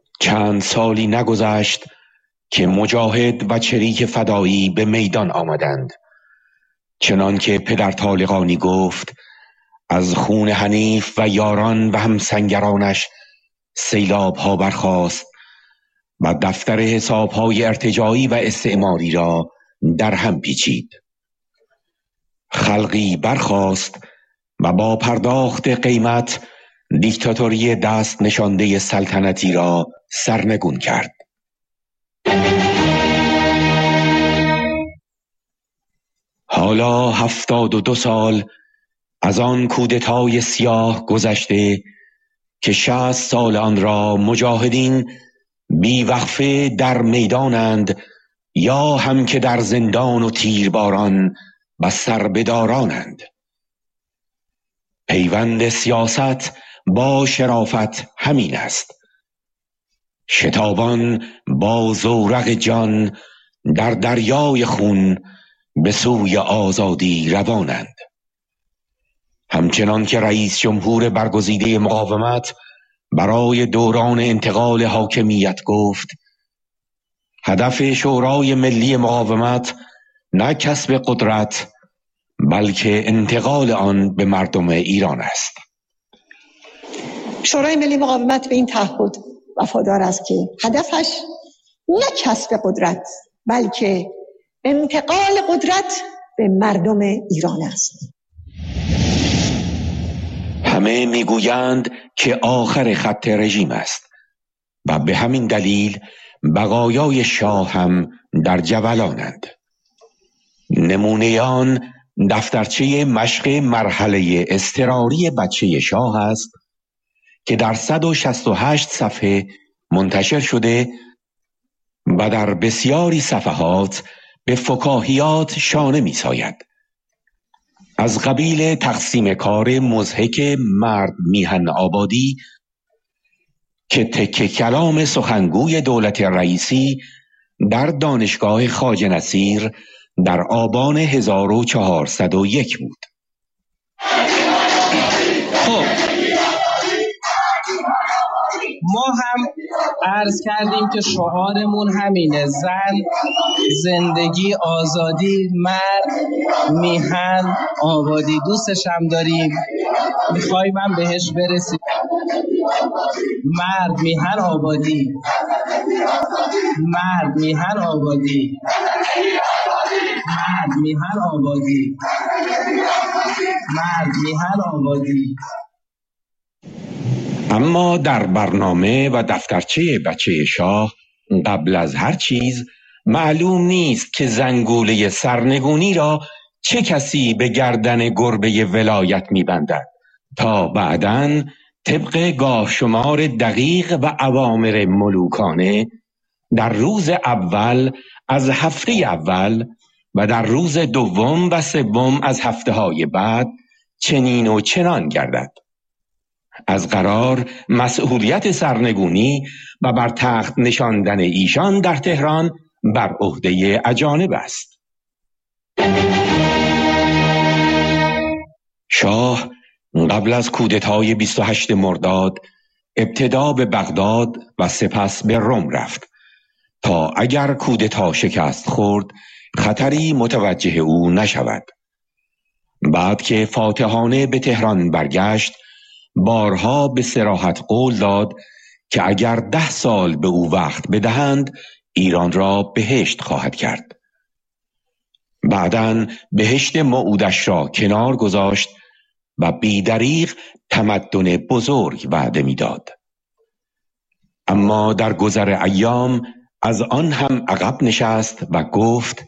چند سالی نگذشت که مجاهد و چریک فدایی به میدان آمدند. چنان که پدر طالقانی گفت، از خون حنیف و یاران و همسنگرانش سیلاب ها برخاست و دفتر حساب های ارتجاعی و استعماری را در هم پیچید. خلقی برخاست و با پرداخت قیمت دیکتاتوری دست نشانده سلطنتی را سرنگون کرد. حالا 72 سال از آن کودتای سیاه گذشته که 60 سال آن را مجاهدین بی وقفه در میدانند یا هم که در زندان و تیرباران و سربدارانند. پیوند سیاست با شرافت همین است. شتابان با زورق جان در دریای خون به سوی آزادی روانند. همچنان که رئیس جمهور برگزیده مقاومت برای دوران انتقال حاکمیت گفت، هدف شورای ملی مقاومت نه کسب قدرت بلکه انتقال آن به مردم ایران است. شورای ملی مقاومت به این تعهد وفادار است که هدفش نه کسب قدرت بلکه انتقال قدرت به مردم ایران است. همه میگویند که آخر خط رژیم است و به همین دلیل بقایای شاه هم در جولانند. نمونه آن دفترچه مشق مرحله اضطراری بچه شاه است که در 168 صفحه منتشر شده و در بسیاری صفحات به فکاهیات شانه می ساید. از قبیل تقسیم کار مضحک مرد میهن آبادی که تکه کلام سخنگوی دولت رئیسی در دانشگاه خواجه نصیر در آبان 1401 بود. خب ما هم عرض کردیم که شعارمون همینه: زن، زندگی، آزادی، مرد، میهن، آبادی. دوستش هم داریم، میخوایم هم بهش برسیم. مرد، میهن، آبادی. مرد، میهن، آبادی. مرد، میهن، آبادی. مرد، میهن، آبادی. اما در برنامه و دفترچه بچه شاه قبل از هر چیز معلوم نیست که زنگوله سرنگونی را چه کسی به گردن گربه ولایت می‌بندد تا بعداً طبق گاه شمار دقیق و اوامر ملوکانه در روز اول از هفته اول و در روز دوم و سوم از هفته‌های بعد چنین و چنان گردد. از قرار مسئولیت سرنگونی و بر تخت نشاندن ایشان در تهران بر عهده اجانب است. شاه قبل از کودتای 28 مرداد ابتدا به بغداد و سپس به روم رفت تا اگر کودتا شکست خورد خطری متوجه او نشود. بعد که فاتحانه به تهران برگشت بارها به صراحت قول داد که اگر 10 سال به او وقت بدهند ایران را بهشت خواهد کرد. بعداً بهشت موعودش را کنار گذاشت و بیدریغ تمدن بزرگ وعده می‌داد. اما در گذر ایام از آن هم عقب نشست و گفت: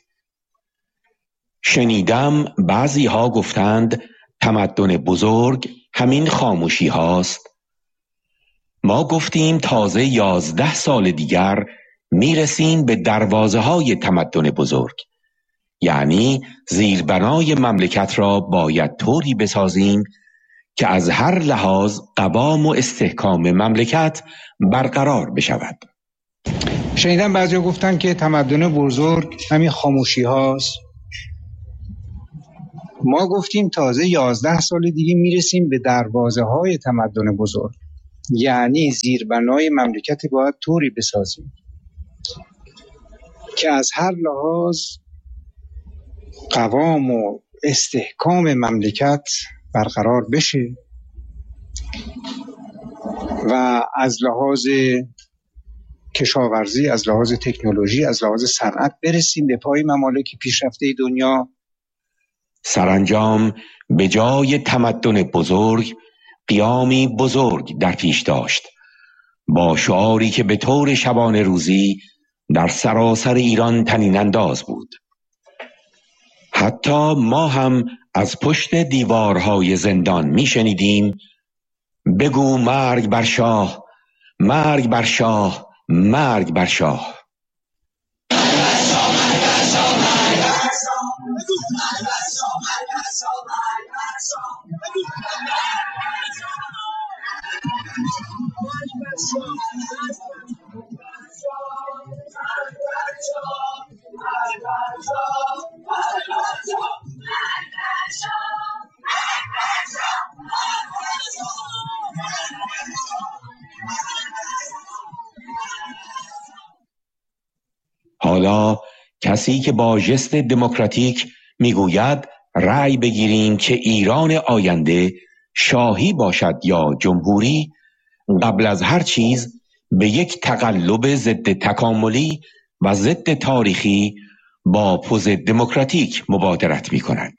شنیدم بعضی ها گفتند تمدن بزرگ همین خاموشی هاست. ما گفتیم تازه 11 سال دیگر میرسیم به دروازه های تمدن بزرگ، یعنی زیربنای مملکت را باید طوری بسازیم که از هر لحاظ قوام و استحکام مملکت برقرار بشود. شنیدم بعضی گفتن که تمدن بزرگ همین خاموشی هاست. ما گفتیم تازه 11 سال دیگه میرسیم به دروازه های تمدن بزرگ. یعنی زیربنای مملکت باید طوری بسازیم که از هر لحاظ قوام و استحکام مملکت برقرار بشه و از لحاظ کشاورزی، از لحاظ تکنولوژی، از لحاظ صنعت برسیم به پای ممالک پیشرفته دنیا. سرانجام به جای تمدن بزرگ قیامی بزرگ در پیش داشت، با شعاری که به طور شبانه روزی در سراسر ایران طنین انداز بود. حتی ما هم از پشت دیوارهای زندان می شنیدیم: بگو مرگ بر شاه، مرگ بر شاه، مرگ بر شاه. حالا کسی که با ژست دموکراتیک میگوید رأی بگیریم که ایران آینده شاهی باشد یا جمهوری، قبل از هر چیز به یک تقلب ضد تکاملی و ضد تاریخی با پوز دموکراتیک مبادرت می کند.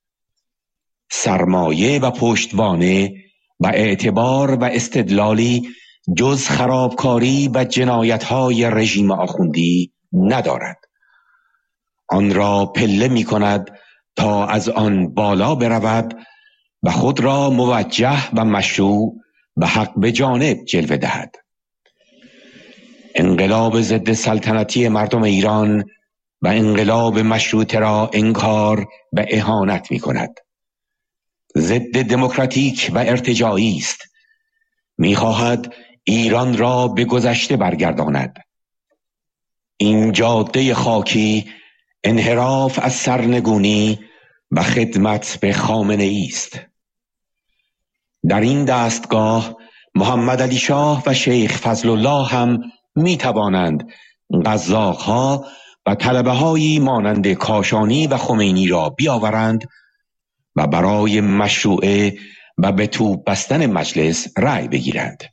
سرمایه و پشتوانه و اعتبار و استدلالی جز خرابکاری و جنایت‌های رژیم آخوندی ندارد. آن را پله می کند تا از آن بالا برود و خود را موجه و مشروع به حق به جانب جلوه دهد. انقلاب ضد سلطنتی مردم ایران و انقلاب مشروطه را انکار و اهانت می کند. ضد دموکراتیک و ارتجاعی است. می خواهد ایران را به گذشته برگرداند. این جاده خاکی انحراف از سرنگونی و خدمت به خامنه ای است. در این دستگاه محمد علی شاه و شیخ فضل الله هم می توانند قزاق‌ها و طلبه‌هایی مانند کاشانی و خمینی را بیاورند و برای مشروعه و به توپ بستن مجلس رأی بگیرند.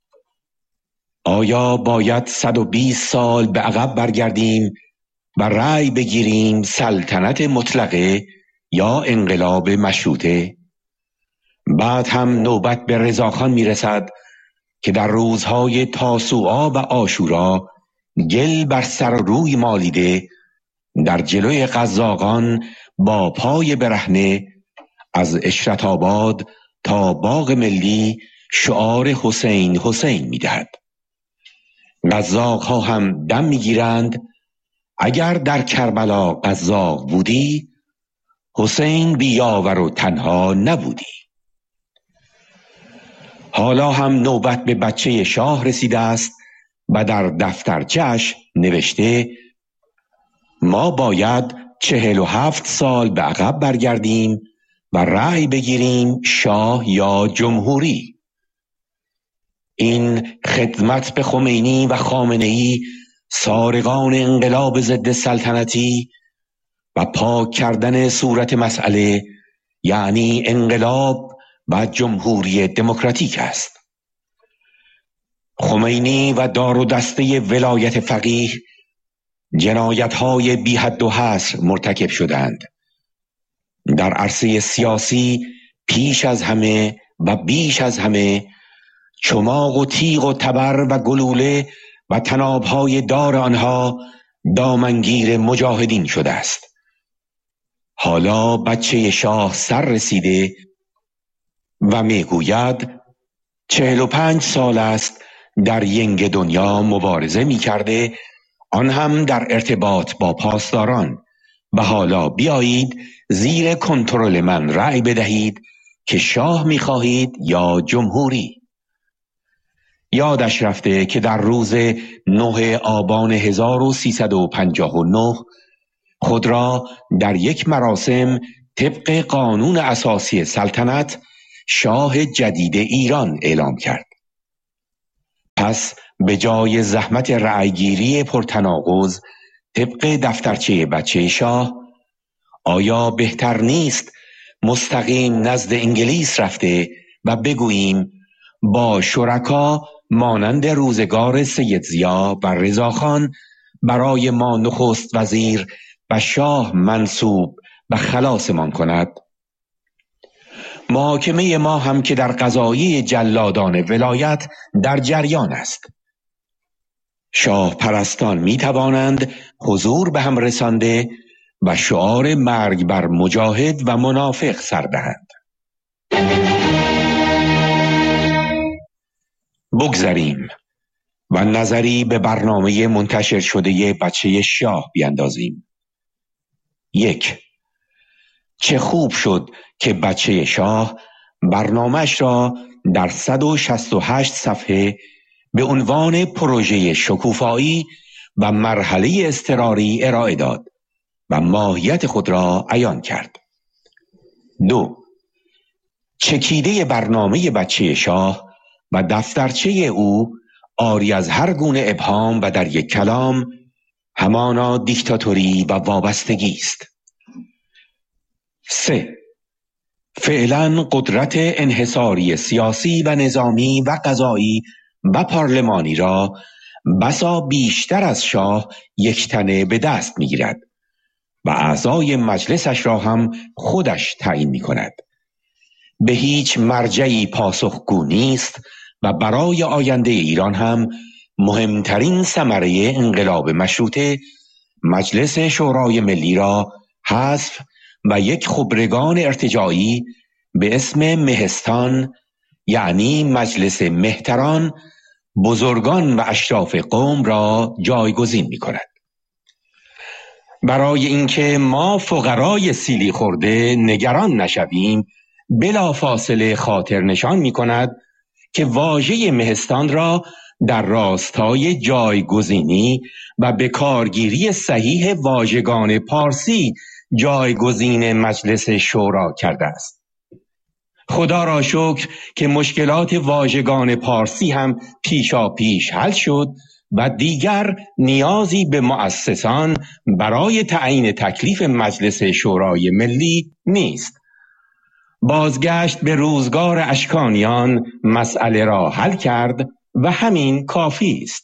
آیا باید 120 سال به عقب برگردیم و رأی بگیریم سلطنت مطلقه یا انقلاب مشروطه؟ بعد هم نوبت به رضاخان میرسد که در روزهای تاسوعا و عاشورا گل بر سر روی مالیده در جلوی قزاقان با پای برهنه از اشرت آباد تا باغ ملی شعار حسین حسین میدهد. قزاق‌ها هم دم میگیرند: اگر در کربلا قزاق بودی، حسین بیاور و تنها نبودی. حالا هم نوبت به بچه شاه رسیده است و در دفترچه‌اش نوشته: ما باید 47 سال به عقب برگردیم و رأی بگیریم شاه یا جمهوری. این خدمت به خمینی و خامنه‌ای، سارقان انقلاب ضد سلطنتی، و پاک کردن صورت مسئله، یعنی انقلاب و جمهوری دموکراتیک است. خمینی و دار و دسته ولایت فقیه جنایت‌های بی حد و حصر مرتکب شدند. در عرصه سیاسی پیش از همه و بیش از همه چماق و تیغ و تبر و گلوله و تنابهای دار آنها دامنگیر مجاهدین شده است. حالا بچه شاه سر رسیده و میگوید 45 سال است در ینگ دنیا مبارزه می کرده، آن هم در ارتباط با پاسداران، و حالا بیایید زیر کنترل من رأی بدهید که شاه می خواهید یا جمهوری. یادش رفته که در روز 9 آبان 1359 خود را در یک مراسم طبق قانون اساسی سلطنت شاه جدید ایران اعلام کرد. پس به جای زحمت رأیگیری پرتناقض طبق دفترچه بچه شاه، آیا بهتر نیست مستقیم نزد انگلیس رفته و بگوییم با شرکا مانند روزگار سید ضیا و رضاخان برای ما نخست وزیر و شاه منصوب و خلاصمان کند؟ محاکمه ما هم که در قضایی جلادان ولایت در جریان است. شاه پرستان می توانند حضور به هم رسانده و شعار مرگ بر مجاهد و منافق سر دهند. بگذریم و نظری به برنامه منتشر شده بچه شاه بیندازیم. 1. چه خوب شد که بچه شاه برنامه‌اش را در 168 صفحه به عنوان پروژه شکوفایی و مرحله اضطراری ارائه داد و ماهیت خود را عیان کرد. 2. چکیده برنامه بچه شاه و دفترچه او عاری از هر گونه ابهام و در یک کلام همانا دیکتاتوری و وابستگی است. 3. فعلا قدرت انحصاری سیاسی و نظامی و قضایی و پارلمانی را بسا بیشتر از شاه یکتنه به دست می‌گیرد و اعضای مجلسش را هم خودش تعیین می‌کند. به هیچ مرجعی پاسخگو نیست و برای آینده ایران هم مهمترین ثمره انقلاب مشروطه مجلس شورای ملی را حذف و یک خبرگان ارتجاعی به اسم مهستان، یعنی مجلس مهتران، بزرگان و اشراف قوم را جایگزین می کند. برای اینکه ما فقرای سیلی خورده نگران نشویم، بلافاصله خاطر نشان می کند که واژه مهستان را در راستای جایگزینی و به کارگیری صحیح واژگان پارسی جایگزین مجلس شورا کرده است. خدا را شکر که مشکلات واژگان پارسی هم پیشا پیش حل شد و دیگر نیازی به مؤسسان برای تعیین تکلیف مجلس شورای ملی نیست. بازگشت به روزگار اشکانیان مسئله را حل کرد و همین کافی است.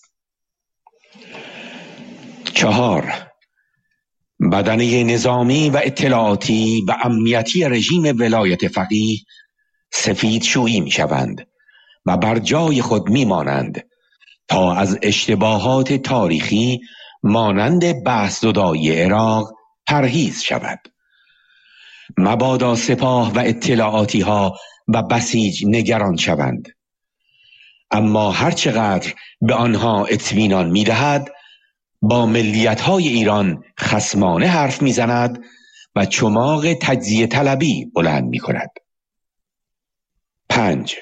4. بدنه نظامی و اطلاعاتی و امنیتی رژیم ولایت فقیه سفید شویی می شوند و بر جای خود می مانند تا از اشتباهات تاریخی مانند بحث زدایی عراق پرهیز شود. مبادا سپاه و اطلاعاتی ها و بسیج نگران شوند. اما هرچقدر به آنها اطمینان می دهد، با ملیت های ایران خصمانه حرف می زند و چماق تجزیه طلبی بلند می کند. 5.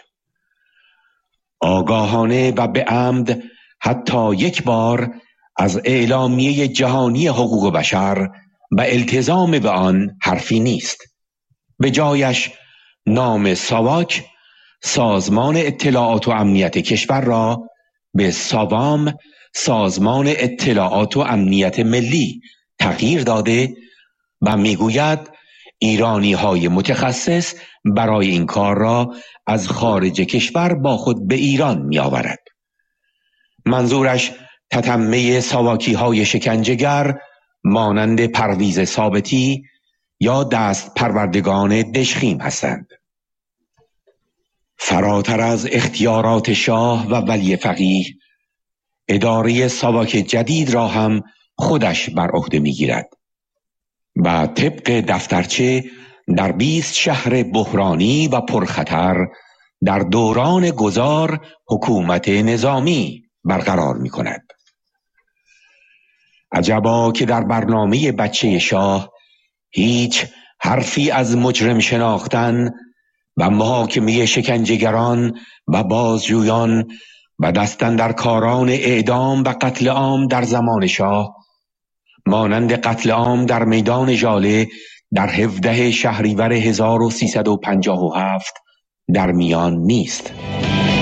آگاهانه و به عمد حتی یک بار از اعلامیه جهانی حقوق بشر و التزام به آن حرفی نیست. به جایش نام ساواک، سازمان اطلاعات و امنیت کشور را به ساوام، سازمان اطلاعات و امنیت ملی تغییر داده و میگوید ایرانی های متخصص برای این کار را از خارج کشور با خود به ایران می آورد. منظورش تتمه ساواکی های شکنجهگر مانند پرویز ثابتی یا دست پروردگان دشخیم هستند. فراتر از اختیارات شاه و ولی فقیه، اداره ساواک جدید را هم خودش بر عهده می‌گیرد و طبق دفترچه در 20 شهر بحرانی و پرخطر در دوران گذار حکومت نظامی برقرار می‌کند. عجبا که در برنامه بچه شاه هیچ حرفی از مجرم شناختن و محاکمه شکنجهگران و بازجویان و دستاندرکاران اعدام و قتل عام در زمان شاه مانند قتل عام در میدان ژاله در 17 شهریور 1357 در میان نیست.